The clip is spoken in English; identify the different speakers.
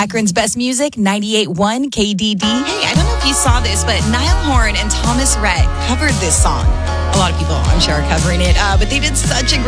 Speaker 1: Akron's best music, 98.1 KDD.
Speaker 2: Hey, I don't know if you saw this, but Niall Horan and Thomas Rhett covered this song. A lot of people, I'm sure, are covering it, but they did such a great